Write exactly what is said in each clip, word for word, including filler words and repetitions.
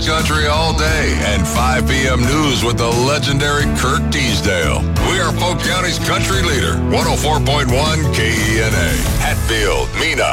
Country all day and five p.m. news with the legendary Kurt Teasdale. We are Polk County's country leader, one oh four point one K E N A. Hatfield, Mena.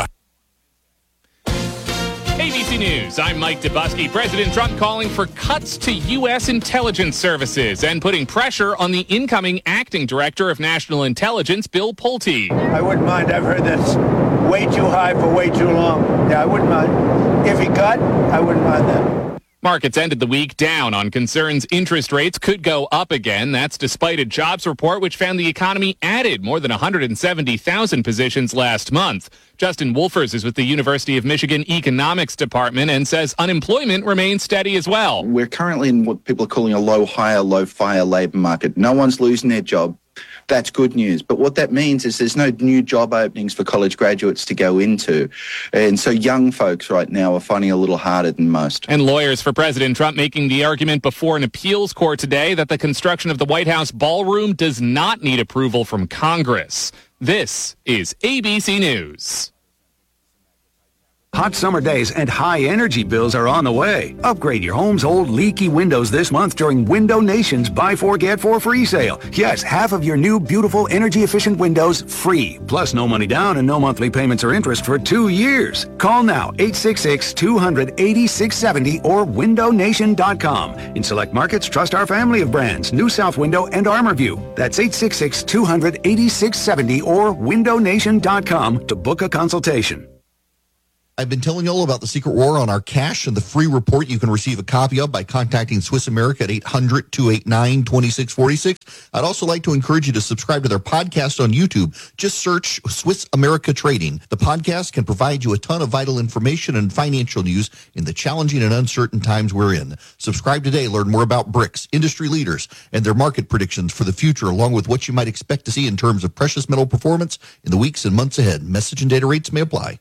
A B C News, I'm Mike Dubusky. President Trump calling for cuts to U S intelligence services and putting pressure on the incoming acting director of national intelligence, Bill Pulte. I wouldn't mind. I've heard that's way too high for way too long. Yeah, I wouldn't mind. If he cut, I wouldn't mind that. Markets ended the week down on concerns interest rates could go up again. That's despite a jobs report which found the economy added more than one hundred seventy thousand positions last month. Justin Wolfers is with the University of Michigan Economics Department and says unemployment remains steady as well. We're currently in what people are calling a low hire, low fire labour market. No one's losing their job. That's good news. But what that means is there's no new job openings for college graduates to go into. And so young folks right now are finding it a little harder than most. And lawyers for President Trump making the argument before an appeals court today that the construction of the White House ballroom does not need approval from Congress. This is A B C News. Hot summer days and high energy bills are on the way. Upgrade your home's old leaky windows this month during Window Nation's Buy Four Get Four free sale. Yes, half of your new beautiful energy efficient windows free. Plus no money down and no monthly payments or interest for two years. Call now eight six six, two hundred, eighty-six seventy or window nation dot com. In select markets, trust our family of brands, New South Window and ArmorView. That's eight six six, two hundred, eighty-six seventy or window nation dot com to book a consultation. I've been telling you all about the secret war on our cash and the free report you can receive a copy of by contacting Swiss America at eight hundred, two eight nine, two six four six. I'd also like to encourage you to subscribe to their podcast on YouTube. Just search Swiss America Trading. The podcast can provide you a ton of vital information and financial news in the challenging and uncertain times we're in. Subscribe today. Learn more about BRICS, industry leaders, and their market predictions for the future, along with what you might expect to see in terms of precious metal performance in the weeks and months ahead. Message and data rates may apply.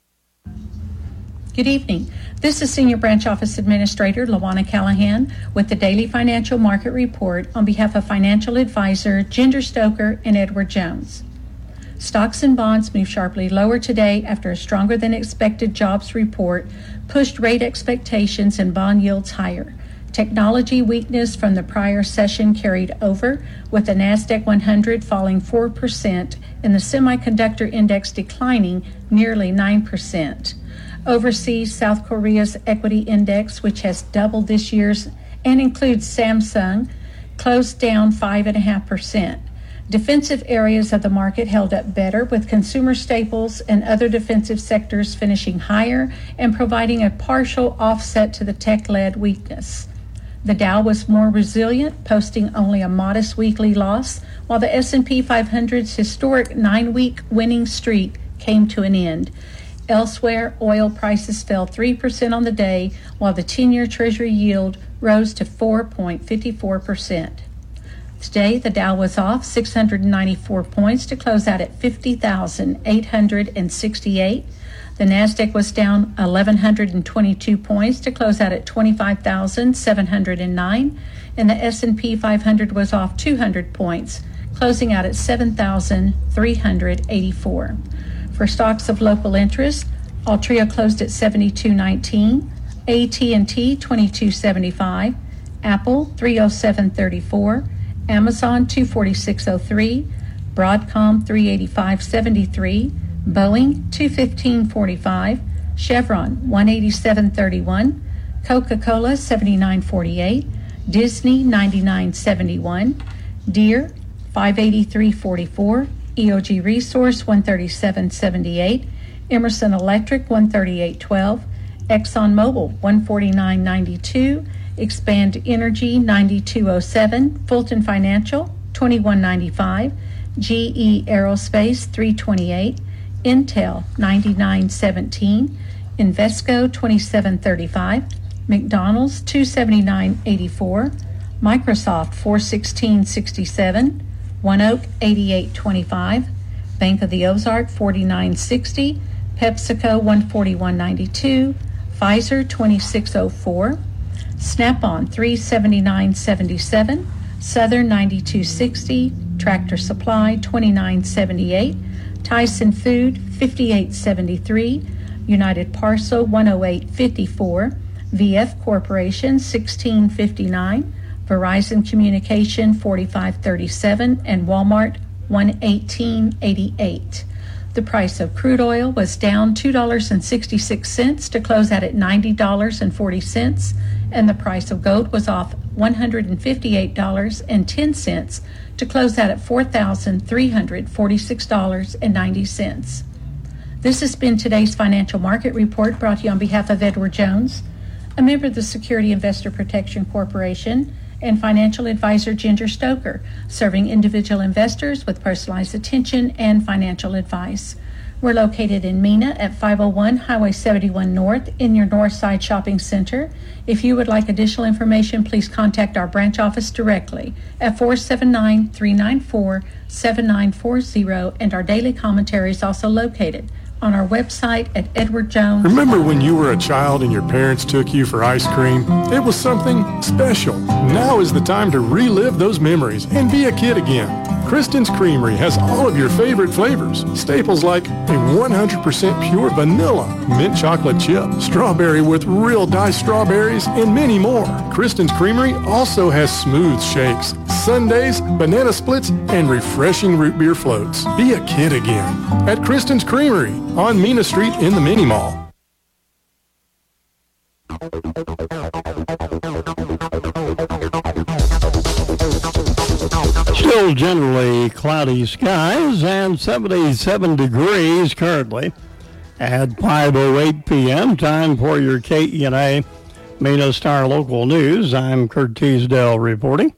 Good evening. This is Senior Branch Office Administrator Lawana Callahan with the Daily Financial Market Report on behalf of Financial Advisor Ginger Stoker and Edward Jones. Stocks and bonds moved sharply lower today after a stronger than expected jobs report pushed rate expectations and bond yields higher. Technology weakness from the prior session carried over, with the NASDAQ one hundred falling four percent and the semiconductor index declining nearly nine percent. Overseas, South Korea's equity index, which has doubled this year's and includes Samsung, closed down five point five percent. Defensive areas of the market held up better, with consumer staples and other defensive sectors finishing higher and providing a partial offset to the tech-led weakness. The Dow was more resilient, posting only a modest weekly loss, while the S and P five hundred's historic nine-week winning streak came to an end. Elsewhere, oil prices fell three percent on the day, while the ten-year Treasury yield rose to four point five four percent. Today, the Dow was off six hundred ninety-four points to close out at fifty thousand eight hundred sixty-eight. The NASDAQ was down one thousand one hundred twenty-two points to close out at twenty-five thousand seven hundred nine, and the S and P five hundred was off two hundred points, closing out at seven thousand three hundred eighty-four. For stocks of local interest, Altria closed at seventy-two nineteen, A T and T twenty-two seventy-five, Apple three oh seven thirty-four, Amazon two forty-six oh three, Broadcom three eighty-five seventy-three, Boeing two fifteen forty-five, Chevron one eighty-seven thirty-one, Coca-Cola seventy-nine forty-eight, Disney ninety-nine seventy-one, Deere five eighty-three forty-four, E O G Resource one thirty-seven seventy-eight, Emerson Electric one thirty-eight twelve, ExxonMobil one forty-nine ninety-two, Expand Energy ninety-two oh seven, Fulton Financial twenty-one ninety-five, G E Aerospace three twenty-eight, Intel ninety-nine seventeen, Invesco twenty-seven thirty-five, McDonald's two seventy-nine eighty-four, Microsoft four sixteen sixty-seven, One Oak eighty-eight twenty-five, Bank of the Ozark forty-nine sixty, PepsiCo one forty-one ninety-two, Pfizer twenty-six oh four, Snap-on three seventy-nine seventy-seven, Southern ninety-two sixty, Tractor Supply twenty-nine seventy-eight, Tyson Food fifty-eight seventy-three, United Parcel one oh eight fifty-four, V F Corporation sixteen fifty-nine, Verizon Communication forty-five thirty-seven, and Walmart one eighteen eighty-eight. The price of crude oil was down two dollars and sixty-six cents to close out at ninety dollars and forty cents, and the price of gold was off one hundred fifty-eight dollars and ten cents to close out at four thousand three hundred forty-six dollars and ninety cents. This has been today's financial market report, brought to you on behalf of Edward Jones, a member of the Security Investor Protection Corporation, and financial advisor Ginger Stoker, serving individual investors with personalized attention and financial advice. We're located in Mena at five oh one Highway seventy-one North in your Northside Shopping Center. If you would like additional information, please contact our branch office directly at four seven nine, three nine four, seven nine four zero, and our daily commentary is also located on our website at Edward Jones. Remember when you were a child and your parents took you for ice cream? It was something special. Now is the time to relive those memories and be a kid again. Kristen's Creamery has all of your favorite flavors. Staples like a one hundred percent pure vanilla mint chocolate chip, strawberry with real diced strawberries, and many more. Kristen's Creamery also has smooth shakes, sundaes, banana splits, and refreshing root beer floats. Be a kid again at Kristen's Creamery on Mena Street in the Mini Mall. Still generally cloudy skies and seventy-seven degrees currently at five oh eight p.m. Time for your K E N A Mena Star Local News. I'm Kurt Teasdale reporting.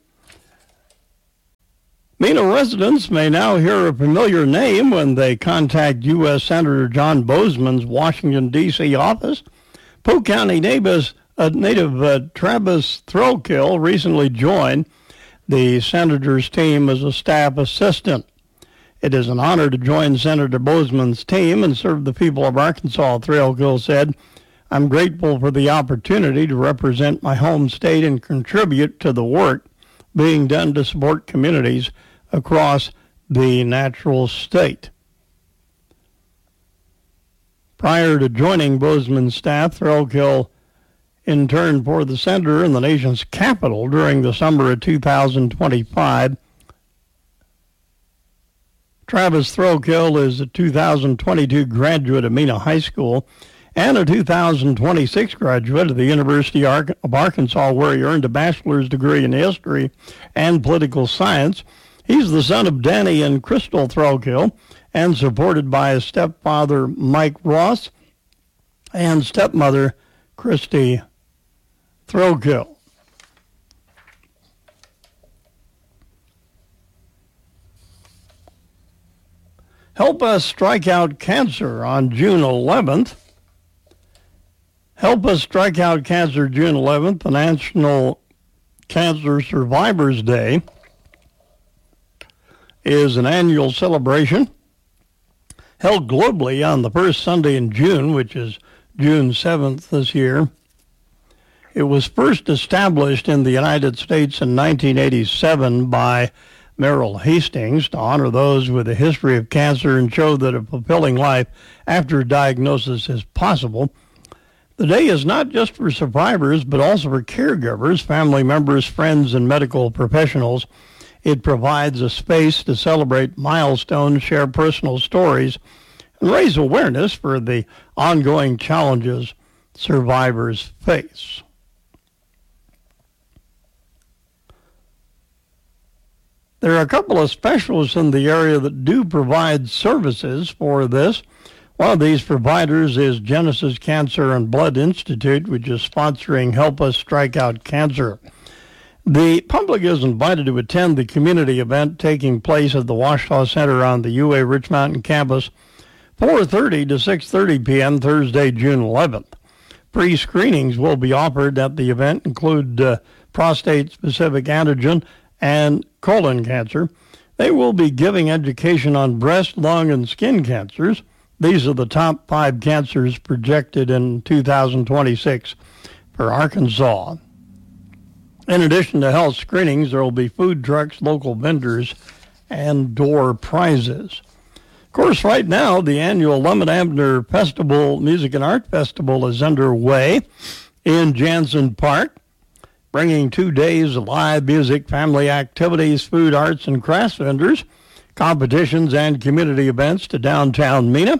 Mena residents may now hear a familiar name when they contact U S Senator John Boozman's Washington, D C office. Polk County natives, uh, native uh, Travis Throwkill recently joined the senator's team as a staff assistant. It is an honor to join Senator Boozman's team and serve the people of Arkansas, Throwkill said. I'm grateful for the opportunity to represent my home state and contribute to the work being done to support communities across the natural state. Prior to joining Boozman's staff, Throwkill interned for the senator in the nation's capital during the summer of two thousand twenty-five. Travis Throwkill is a two thousand twenty-two graduate of Mena High School and a two thousand twenty-six graduate of the University of Arkansas, where he earned a bachelor's degree in history and political science. He's the son of Danny and Crystal Throwkill and supported by his stepfather, Mike Ross, and stepmother, Christy Throwkill. Help Us Strike Out Cancer on June eleventh. Help Us Strike Out Cancer June eleventh, the National Cancer Survivors Day, is an annual celebration held globally on the first Sunday in June, which is June seventh this year. It was first established in the United States in nineteen eighty-seven by Merrill Hastings to honor those with a history of cancer and show that a fulfilling life after diagnosis is possible. The day is not just for survivors, but also for caregivers, family members, friends, and medical professionals. It provides a space to celebrate milestones, share personal stories, and raise awareness for the ongoing challenges survivors face. There are a couple of specialists in the area that do provide services for this. One of these providers is Genesis Cancer and Blood Institute, which is sponsoring Help Us Strike Out Cancer. The public is invited to attend the community event taking place at the Washita Center on the U A Rich Mountain campus, four thirty to six thirty p.m. Thursday, June eleventh. Pre-screenings will be offered at the event, include uh, prostate-specific antigen and colon cancer. They will be giving education on breast, lung, and skin cancers. These are the top five cancers projected in two thousand twenty-six for Arkansas. In addition to health screenings, there will be food trucks, local vendors, and door prizes. Of course, right now, the annual Lum and Abner Festival, Music and Art Festival is underway. in Jansen Park, bringing two days of live music, family activities, food, arts, and crafts vendors, competitions, and community events to downtown Mena.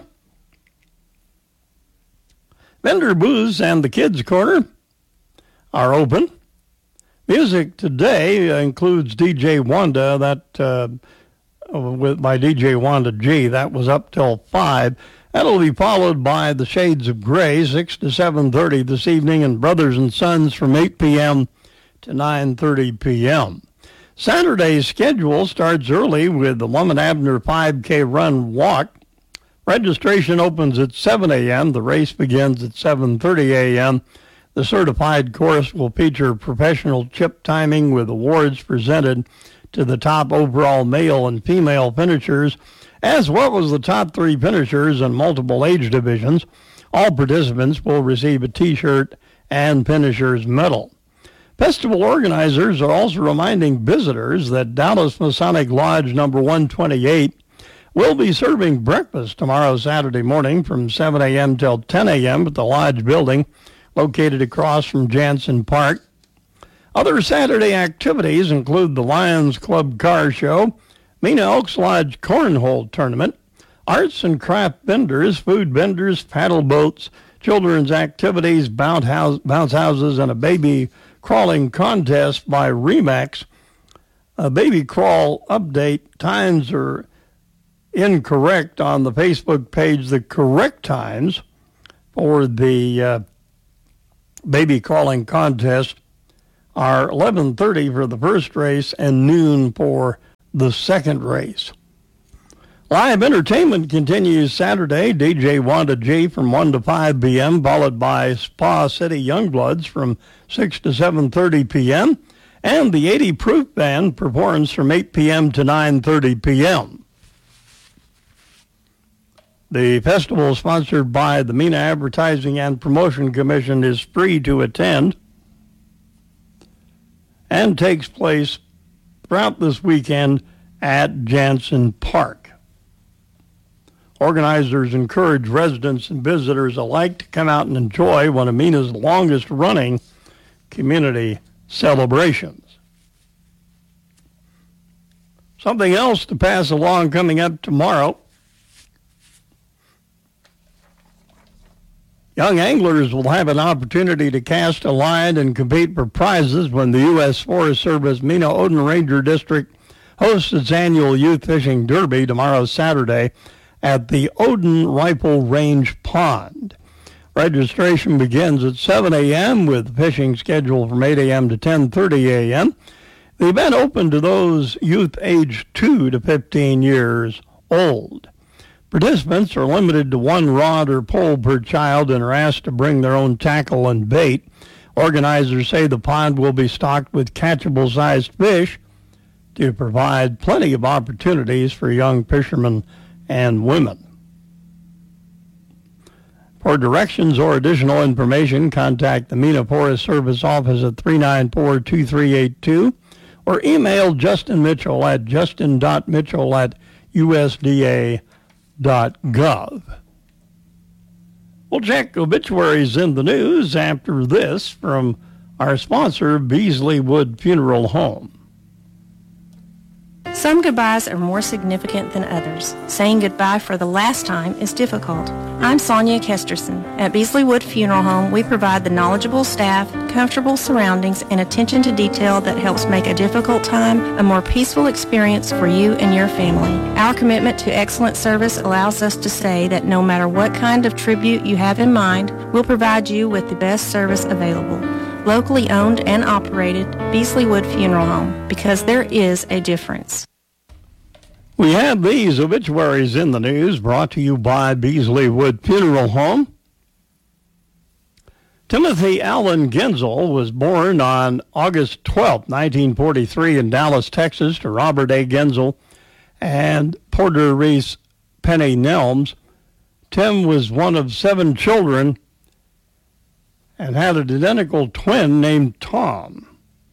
Vendor booths and the Kids Corner are open. Music today includes D J Wanda, that uh, with by D J Wanda G. That was up till five. That'll be followed by the Shades of Grey, six to seven thirty this evening, and Brothers and Sons from eight p.m. to nine thirty p.m. Saturday's schedule starts early with the Lum and Abner five K Run Walk. Registration opens at seven a.m. The race begins at seven thirty a.m. The certified course will feature professional chip timing with awards presented to the top overall male and female finishers, as well as the top three finishers in multiple age divisions. All participants will receive a T-shirt and finisher's medal. Festival organizers are also reminding visitors that Dallas Masonic Lodge number one twenty-eight will be serving breakfast tomorrow, Saturday morning, from seven a.m. till ten a.m. at the Lodge building, located across from Jansen Park. Other Saturday activities include the Lions Club Car Show, Mena Elks Lodge Cornhole Tournament, arts and craft vendors, food vendors, paddle boats, children's activities, bounce, house, bounce houses, and a baby crawling contest by Remax. A baby crawl update. Times are incorrect on the Facebook page. The correct times for the uh, baby crawling contest are eleven thirty for the first race and noon for the second race. Live entertainment continues Saturday. D J Wanda G from one to five p.m., followed by Spa City Youngbloods from six to seven thirty p.m., and the eighty Proof Band performs from eight p.m. to nine thirty p.m. The festival, sponsored by the Mena Advertising and Promotion Commission, is free to attend and takes place throughout this weekend at Jansen Park. Organizers encourage residents and visitors alike to come out and enjoy one of Mena's longest-running community celebrations. Something else to pass along coming up tomorrow. Young anglers will have an opportunity to cast a line and compete for prizes when the U S Forest Service Mena Odin Ranger District hosts its annual Youth Fishing Derby tomorrow, Saturday, at the Odin Rifle Range Pond. Registration begins at seven a.m. with fishing scheduled from eight a.m. to ten thirty a.m. The event open to those youth aged two to fifteen years old. Participants are limited to one rod or pole per child and are asked to bring their own tackle and bait. Organizers say the pond will be stocked with catchable-sized fish to provide plenty of opportunities for young fishermen and women. For directions or additional information, contact the Mena Forest Service office at three nine four, two three eight two or email Justin Mitchell at justin dot mitchell at u s d a dot gov. We'll check obituaries in the news after this from our sponsor, Beasley Wood Funeral Home. Some goodbyes are more significant than others. Saying goodbye for the last time is difficult. I'm Sonia Kesterson. At Beasley Wood Funeral Home, we provide the knowledgeable staff, comfortable surroundings, and attention to detail that helps make a difficult time a more peaceful experience for you and your family. Our commitment to excellent service allows us to say that no matter what kind of tribute you have in mind, we'll provide you with the best service available. Locally owned and operated, Beasley Wood Funeral Home, because there is a difference. We have these obituaries in the news brought to you by Beasley Wood Funeral Home. Timothy Allen Genzel was born on August twelfth, nineteen forty-three in Dallas, Texas, to Robert A. Genzel and Porter Reese Penny Nelms. Tim was one of seven children and had an identical twin named Tom.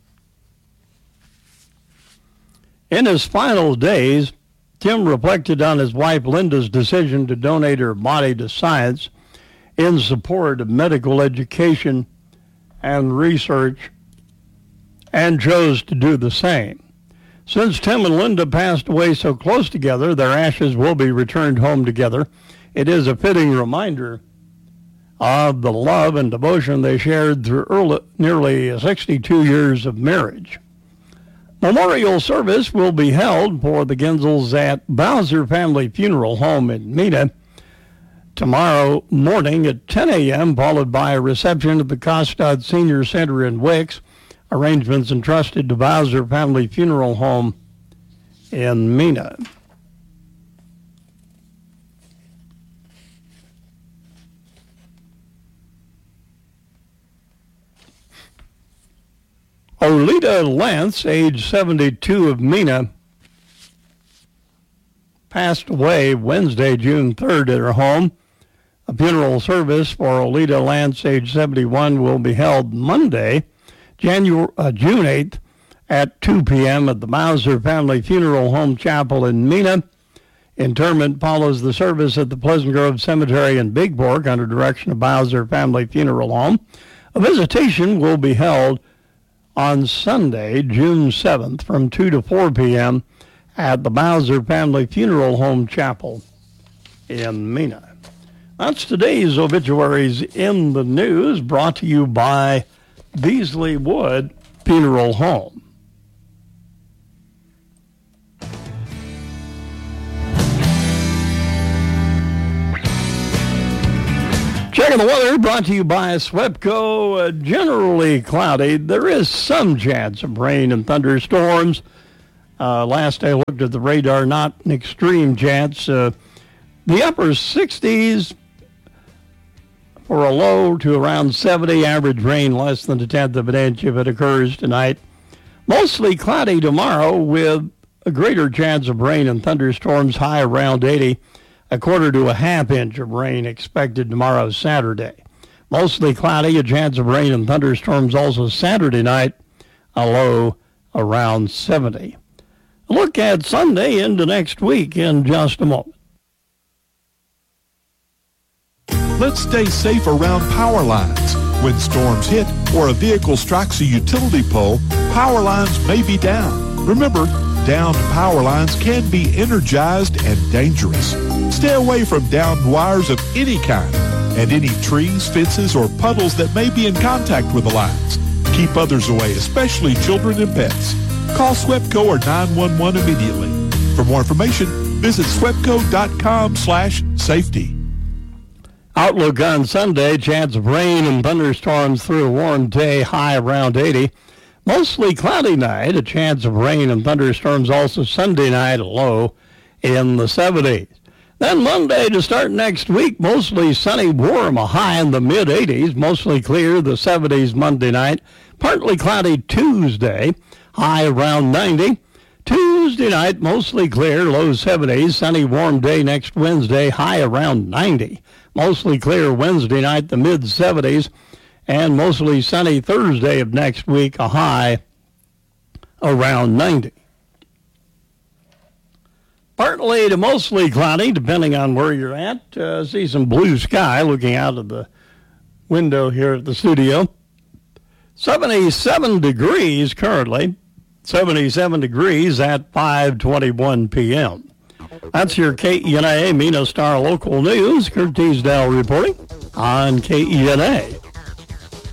In his final days, Tim reflected on his wife Linda's decision to donate her body to science in support of medical education and research and chose to do the same. Since Tim and Linda passed away so close together, their ashes will be returned home together. It is a fitting reminder of the love and devotion they shared through early, nearly sixty-two years of marriage. Memorial service will be held for the Genzels at Bowser Family Funeral Home in Mena tomorrow morning at ten a.m., followed by a reception at the Kostad Senior Center in Wicks. Arrangements entrusted to Bowser Family Funeral Home in Mena. Olita Lance, age seventy-two, of Mena, passed away Wednesday, June third, at her home. A funeral service for Olita Lance, age seventy-one, will be held Monday, January, uh, June eighth, at two p.m. at the Bowser Family Funeral Home Chapel in Mena. Interment follows the service at the Pleasant Grove Cemetery in Big Fork under direction of Bowser Family Funeral Home. A visitation will be held on Sunday, June seventh, from two to four p.m. at the Bowser Family Funeral Home Chapel in Mena. That's today's obituaries in the news, brought to you by Beasley Wood Funeral Home. Checking the weather, brought to you by SWEPCO. Uh, generally cloudy. There is some chance of rain and thunderstorms. Uh, last I looked at the radar, not an extreme chance. Uh, the upper sixties for a low to around seventy. Average rain less than a tenth of an inch if it occurs tonight. Mostly cloudy tomorrow with a greater chance of rain and thunderstorms, high around eighty. A quarter to a half inch of rain expected tomorrow, Saturday. Mostly cloudy, a chance of rain and thunderstorms also Saturday night, a low around seventy. A look at Sunday into next week in just a moment. Let's stay safe around power lines. When storms hit or a vehicle strikes a utility pole, power lines may be down. Remember, downed power lines can be energized and dangerous. Stay away from downed wires of any kind and any trees, fences, or puddles that may be in contact with the lines. Keep others away, especially children and pets. Call SWEPCO or nine one one immediately. For more information, visit swepco.com slash safety. Outlook on Sunday, chance of rain and thunderstorms through a warm day, high around eighty. Mostly cloudy night, a chance of rain and thunderstorms also Sunday night, a low in the seventies. Then Monday to start next week, mostly sunny, warm, a high in the mid-eighties, mostly clear, the seventies Monday night. Partly cloudy Tuesday, high around ninety. Tuesday night, mostly clear, low seventies, sunny, warm day next Wednesday, high around ninety. Mostly clear Wednesday night, the mid-seventies. And mostly sunny Thursday of next week, a high around ninety. Partly to mostly cloudy, depending on where you're at. Uh, see some blue sky looking out of the window here at the studio. seventy-seven degrees currently. seventy-seven degrees at five twenty-one p.m. That's your K E N A Mena Star Local News. Kurt Teasdale reporting on K E N A.